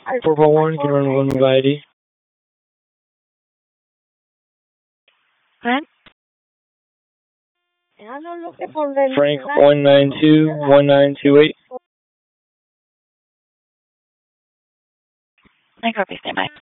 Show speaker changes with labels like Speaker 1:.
Speaker 1: 441, can run one by ID. Frank 192-1928.
Speaker 2: I copy, stand by.